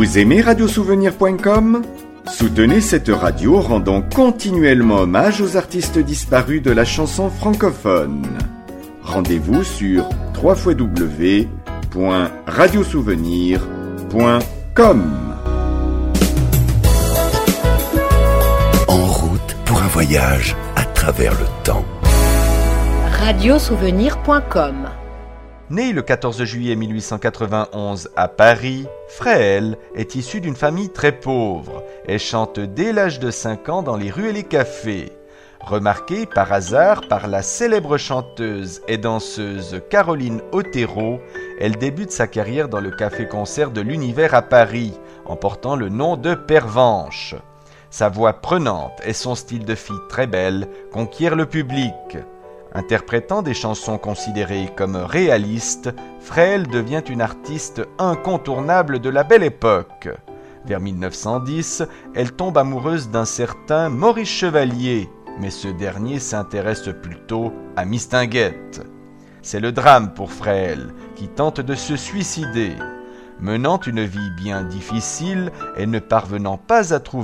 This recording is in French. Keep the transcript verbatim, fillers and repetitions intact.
Vous aimez radiosouvenir point com ? Soutenez cette radio rendant continuellement hommage aux artistes disparus de la chanson francophone. Rendez-vous sur w w w point radiosouvenir point com. En route pour un voyage à travers le temps. radiosouvenir point com. Né le quatorze juillet mille huit cent quatre-vingt-onze à Paris, Fréhel est issue d'une famille très pauvre. Elle chante dès l'âge de cinq ans dans les rues et les cafés. Remarquée par hasard par la célèbre chanteuse et danseuse Caroline Otero, elle débute sa carrière dans le café-concert de l'Univers à Paris, en portant le nom de Pervenche. Sa voix prenante et son style de fille très belle conquièrent le public. Interprétant des chansons considérées comme réalistes, Fréhel devient une artiste incontournable de la Belle Époque. Vers mille neuf cent dix, elle tombe amoureuse d'un certain Maurice Chevalier, mais ce dernier s'intéresse plutôt à Mistinguett. C'est le drame pour Fréhel, qui tente de se suicider. Menant une vie bien difficile et ne parvenant pas à trouver